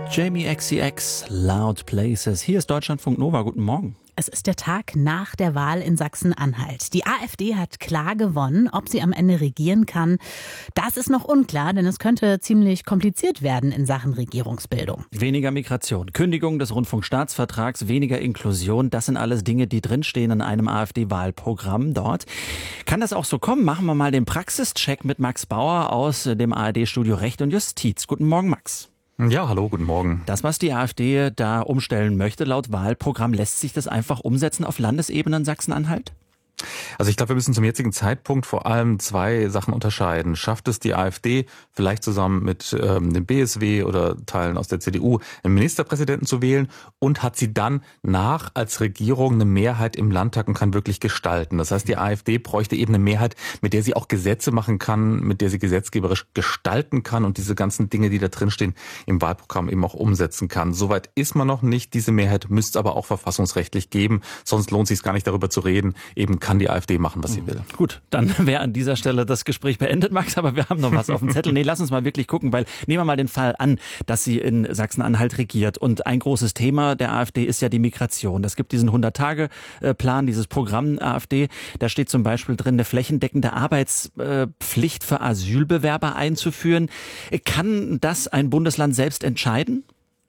Jamie XCX, Loud Places. Hier ist Deutschlandfunk Nova. Guten Morgen. Es ist der Tag nach der Wahl in Sachsen-Anhalt. Die AfD hat klar gewonnen. Ob sie am Ende regieren kann, das ist noch unklar, denn es könnte ziemlich kompliziert werden in Sachen Regierungsbildung. Weniger Migration, Kündigung des Rundfunkstaatsvertrags, weniger Inklusion, das sind alles Dinge, die drinstehen in einem AfD-Wahlprogramm dort. Kann das auch so kommen? Machen wir mal den Praxischeck mit Max Bauer aus dem ARD-Studio Recht und Justiz. Guten Morgen, Max. Ja, hallo, guten Morgen. Das, was die AfD da umstellen möchte, laut Wahlprogramm, lässt sich das einfach umsetzen auf Landesebene in Sachsen-Anhalt? Also ich glaube, wir müssen zum jetzigen Zeitpunkt vor allem zwei Sachen unterscheiden. Schafft es die AfD, vielleicht zusammen mit dem BSW oder Teilen aus der CDU, einen Ministerpräsidenten zu wählen, und hat sie dann als Regierung eine Mehrheit im Landtag und kann wirklich gestalten. Das heißt, die AfD bräuchte eben eine Mehrheit, mit der sie auch Gesetze machen kann, mit der sie gesetzgeberisch gestalten kann und diese ganzen Dinge, die da drinstehen, im Wahlprogramm eben auch umsetzen kann. Soweit ist man noch nicht. Diese Mehrheit müsste es aber auch verfassungsrechtlich geben. Sonst lohnt es sich gar nicht, darüber zu reden. Eben kann die AfD machen, was sie will. Gut, dann wäre an dieser Stelle das Gespräch beendet, Max, aber wir haben noch was auf dem Zettel. Nee, lass uns mal wirklich gucken, weil nehmen wir mal den Fall an, dass sie in Sachsen-Anhalt regiert. Und ein großes Thema der AfD ist ja die Migration. Es gibt diesen 100-Tage-Plan, dieses Programm AfD. Da steht zum Beispiel drin, eine flächendeckende Arbeitspflicht für Asylbewerber einzuführen. Kann das ein Bundesland selbst entscheiden?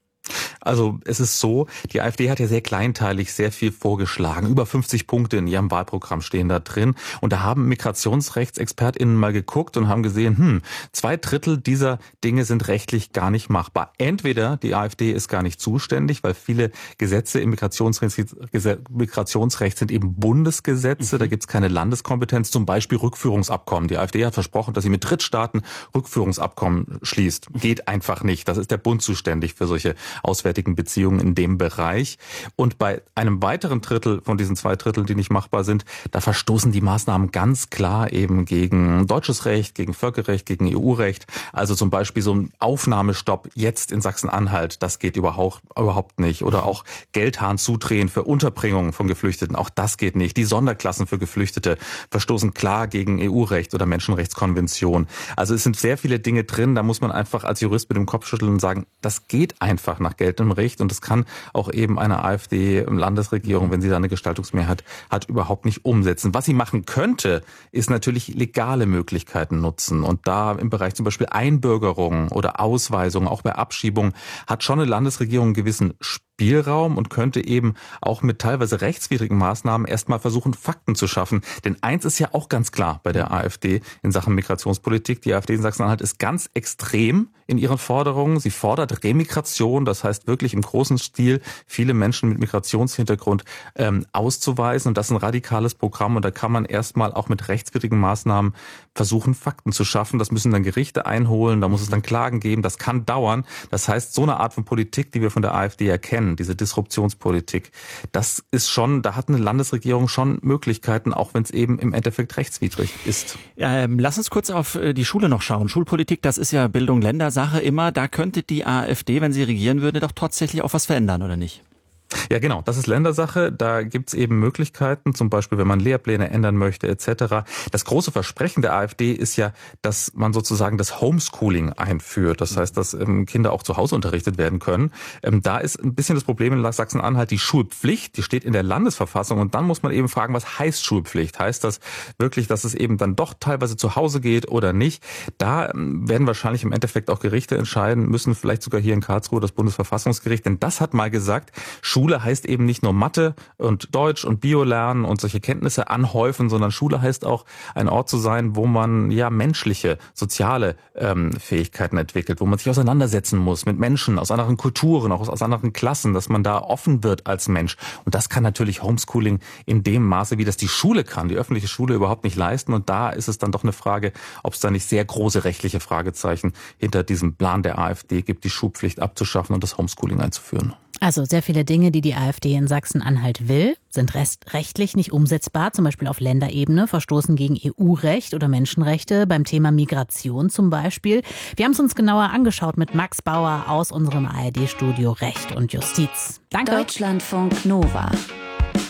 Also es ist so, die AfD hat ja sehr kleinteilig sehr viel vorgeschlagen. Über 50 Punkte in ihrem Wahlprogramm stehen da drin. Und da haben MigrationsrechtsexpertInnen mal geguckt und haben gesehen, 2/3 dieser Dinge sind rechtlich gar nicht machbar. Entweder die AfD ist gar nicht zuständig, weil viele Gesetze im Migrationsrecht sind eben Bundesgesetze. Da gibt es keine Landeskompetenz, zum Beispiel Rückführungsabkommen. Die AfD hat versprochen, dass sie mit Drittstaaten Rückführungsabkommen schließt. Geht einfach nicht. Das ist der Bund zuständig für solche auswärtigen Beziehungen in dem Bereich. Und bei einem weiteren Drittel von diesen 2/3, die nicht machbar sind, da verstoßen die Maßnahmen ganz klar eben gegen deutsches Recht, gegen Völkerrecht, gegen EU-Recht. Also zum Beispiel so ein Aufnahmestopp jetzt in Sachsen-Anhalt, das geht überhaupt nicht. Oder auch Geldhahn zudrehen für Unterbringung von Geflüchteten, auch das geht nicht. Die Sonderklassen für Geflüchtete verstoßen klar gegen EU-Recht oder Menschenrechtskonvention. Also es sind sehr viele Dinge drin, da muss man einfach als Jurist mit dem Kopf schütteln und sagen, das geht einfach nach geltendem Recht, und das kann auch eben eine AfD-Landesregierung, wenn sie da eine Gestaltungsmehrheit hat, überhaupt nicht umsetzen. Was sie machen könnte, ist natürlich legale Möglichkeiten nutzen, und da im Bereich zum Beispiel Einbürgerung oder Ausweisung, auch bei Abschiebung, hat schon eine Landesregierung einen gewissen Spielraum und könnte eben auch mit teilweise rechtswidrigen Maßnahmen erstmal versuchen, Fakten zu schaffen. Denn eins ist ja auch ganz klar bei der AfD in Sachen Migrationspolitik. Die AfD in Sachsen-Anhalt ist ganz extrem in ihren Forderungen. Sie fordert Remigration, das heißt wirklich im großen Stil viele Menschen mit Migrationshintergrund auszuweisen. Und das ist ein radikales Programm, und da kann man erstmal auch mit rechtswidrigen Maßnahmen versuchen, Fakten zu schaffen. Das müssen dann Gerichte einholen, da muss es dann Klagen geben, das kann dauern. Das heißt, so eine Art von Politik, die wir von der AfD erkennen, diese Disruptionspolitik, das ist schon, da hat eine Landesregierung schon Möglichkeiten, auch wenn es eben im Endeffekt rechtswidrig ist. Lass uns kurz auf die Schule noch schauen. Schulpolitik, das ist ja Bildung, Ländersache immer. Da könnte die AfD, wenn sie regieren würde, doch tatsächlich auch was verändern, oder nicht? Ja, genau. Das ist Ländersache. Da gibt's eben Möglichkeiten, zum Beispiel, wenn man Lehrpläne ändern möchte, etc. Das große Versprechen der AfD ist ja, dass man sozusagen das Homeschooling einführt. Das heißt, dass Kinder auch zu Hause unterrichtet werden können. Da ist ein bisschen das Problem in Sachsen-Anhalt die Schulpflicht. Die steht in der Landesverfassung. Und dann muss man eben fragen, was heißt Schulpflicht? Heißt das wirklich, dass es eben dann doch teilweise zu Hause geht oder nicht? Da werden wahrscheinlich im Endeffekt auch Gerichte entscheiden müssen, vielleicht sogar hier in Karlsruhe das Bundesverfassungsgericht. Denn das hat mal gesagt, Schule heißt eben nicht nur Mathe und Deutsch und Bio lernen und solche Kenntnisse anhäufen, sondern Schule heißt auch ein Ort zu sein, wo man ja menschliche, soziale Fähigkeiten entwickelt, wo man sich auseinandersetzen muss mit Menschen aus anderen Kulturen, auch aus anderen Klassen, dass man da offen wird als Mensch. Und das kann natürlich Homeschooling in dem Maße, wie das die Schule kann, die öffentliche Schule überhaupt nicht leisten. Und da ist es dann doch eine Frage, ob es da nicht sehr große rechtliche Fragezeichen hinter diesem Plan der AfD gibt, die Schulpflicht abzuschaffen und das Homeschooling einzuführen. Also sehr viele Dinge, die die AfD in Sachsen-Anhalt will, sind rechtlich nicht umsetzbar, zum Beispiel auf Länderebene, verstoßen gegen EU-Recht oder Menschenrechte, beim Thema Migration zum Beispiel. Wir haben es uns genauer angeschaut mit Max Bauer aus unserem ARD-Studio Recht und Justiz. Danke. Deutschlandfunk Nova.